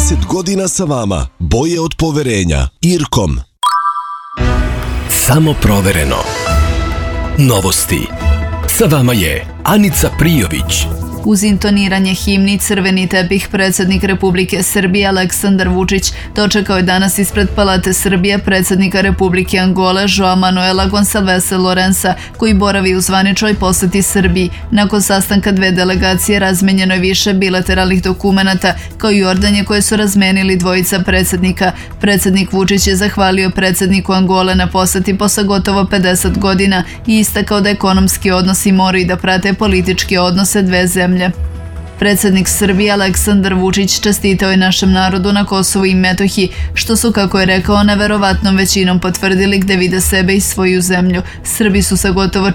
30 godina sa vama. Boje od poverenja. Irkom. Samo provereno. Novosti. Sa vama je Anica Prijović. Uz intoniranje himni Crveni tepih predsjednik Republike Srbije Aleksandar Vučić dočekao je danas ispred Palate Srbije predsjednika Republike Angole Joao Manuela Gonçalvesa Lourença, koji boravi u zvaničnoj poseti Srbiji. Nakon sastanka dve delegacije razmenjeno je više bilateralnih dokumenata kao i ordanje koje su razmenili dvojica predsjednika. Predsjednik Vučić je zahvalio predsjedniku Angole na poseti posle gotovo 50 godina i istakao da ekonomski odnosi moraju da prate političke odnose dve zemlje. Predsjednik Srbije Aleksandar Vučić čestitao je našem narodu na Kosovu i Metohiji, što su, kako je rekao, neverovatnom većinom potvrdili gde vide sebe i svoju zemlju. Srbi su sa gotovo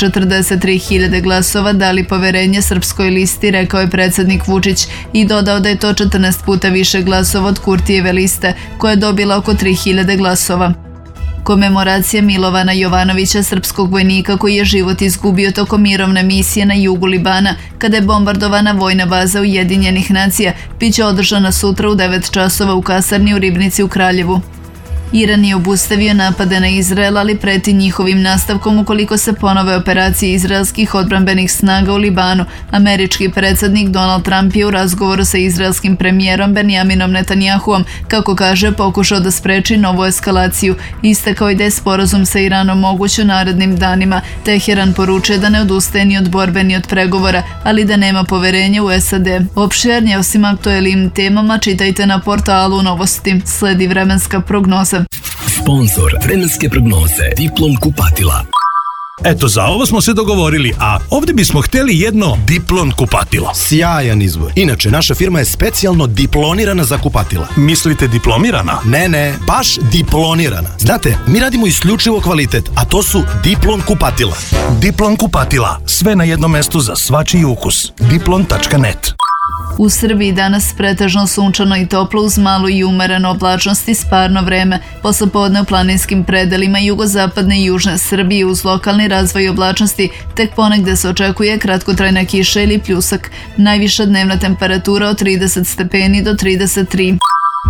43.000 glasova dali poverenje Srpskoj listi, rekao je predsjednik Vučić i dodao da je to 14 puta više glasova od Kurtijeve liste, koja je dobila oko 3.000 glasova. Komemoracija Milovana Jovanovića, srpskog vojnika koji je život izgubio tokom mirovne misije na jugu Libana, kada je bombardovana vojna baza Ujedinjenih nacija, biće održana sutra u 9 časova u kasarni u Ribnici u Kraljevu. Iran je obustavio napade na Izrael, ali preti njihovim nastavkom ukoliko se ponove operacije izraelskih odbrambenih snaga u Libanu. Američki predsjednik Donald Trump je u razgovoru sa izraelskim premijerom Benjaminom Netanjahuom, kako kaže, pokušao da spreči novu eskalaciju. Istakao je da je sporazum sa Iranom moguć u narednim danima. Teheran poručuje da ne odustaje ni od borbe ni od pregovora, ali da nema poverenja u SAD. Opširnije o svim aktuelnim temama čitajte na portalu Novosti. Sledi vremenska prognoza. Sponzor vremenske prognoze Diplom kupatila. Eto, za ovo smo se dogovorili, a ovdje bismo htjeli jedno Diplon kupatilo. Sjajan izbor. Inače, naša firma je specijalno diplonirana za kupatila. Mislite diplomirana? Ne, baš diplonirana. Znate, mi radimo isključivo kvalitet, a to su Diplon kupatila. Diplon kupatila. Sve na jednom mestu za svačiji ukus. Diplon.net. U Srbiji danas pretežno sunčano i toplo uz malu i umerenu oblačnost i sparno vreme. Poslepodne u planinskim predelima jugozapadne i južne Srbije uz lokalni razvoj oblačnosti tek ponegde se očekuje kratkotrajna kiša ili pljusak. Najviša dnevna temperatura od 30 stepeni do 33.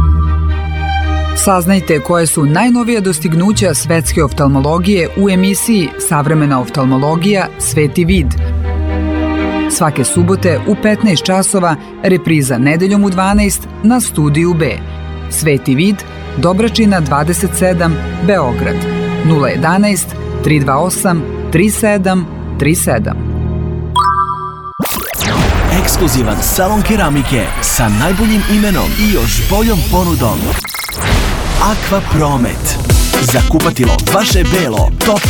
Saznajte koje su najnovija dostignuća svetske oftalmologije u emisiji Savremena oftalmologija – Sveti vid. Svake subote u 15 časova, repriza nedeljom u 12 na Studiju B. Sveti vid, Dobračina 27, Beograd. 011 328 3737. Ekskluzivan salon keramike sa najboljim imenom i još boljom ponudom. Aqua Promet. Za kupatilo vaše belo, top